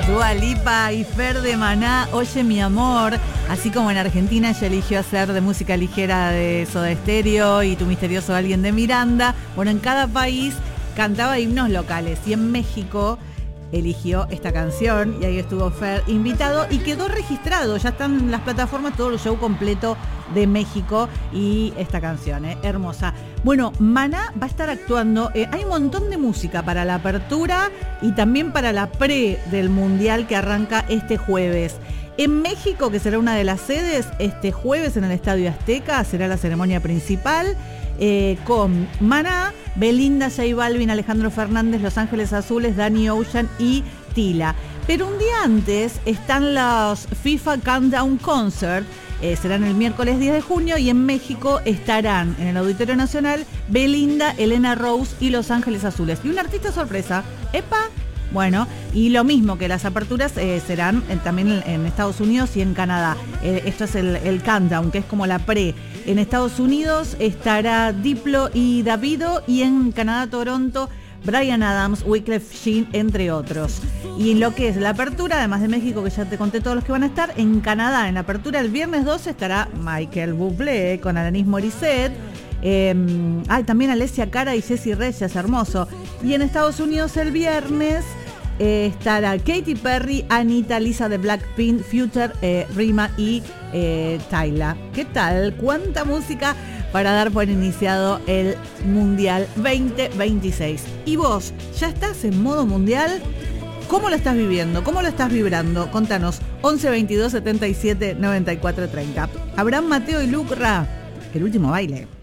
Dua Lipa y Fer de Maná, Oye mi amor. Así como en Argentina ella eligió hacer de música ligera de Soda Stereo y Tu misterioso alguien de Miranda. Bueno, en cada país cantaba himnos locales y en México eligió esta canción y ahí estuvo Fer invitado y quedó registrado. Ya están en las plataformas todo el show completo de México y esta canción, hermosa. Bueno, Maná va a estar actuando. Hay un montón de música para la apertura y también para la pre del Mundial que arranca este jueves. En México, que será una de las sedes, este jueves en el Estadio Azteca será la ceremonia principal. Con Maná, Belinda, J Balvin, Alejandro Fernández, Los Ángeles Azules, Danny Ocean y Tila. Pero un día antes están los FIFA Countdown Concert, serán el miércoles 10 de junio y en México estarán en el Auditorio Nacional Belinda, Elena Rose y Los Ángeles Azules. Y un artista sorpresa, ¡epa! Bueno, y lo mismo que las aperturas serán también en Estados Unidos y en Canadá. Esto es el countdown, que es como la pre. En Estados Unidos estará Diplo y Davido y en Canadá, Toronto, Bryan Adams, Wyclef Jean, entre otros. Y en lo que es la apertura, además de México, que ya te conté todos los que van a estar, en Canadá, en la apertura el viernes 12 estará Michael Bublé con Alanis Morissette. También Alessia Cara y Jessie Reyes, hermoso. Y en Estados Unidos el viernes estará Katy Perry, Anita, Lisa de Blackpink, Future, Rima y Tyla. ¿Qué tal? ¿Cuánta música para dar por iniciado el Mundial 2026? ¿Y vos ya estás en modo mundial? ¿Cómo lo estás viviendo? ¿Cómo lo estás vibrando? Contanos. 11 22 77 94 30. Abraham Mateo y Lucra, el último baile.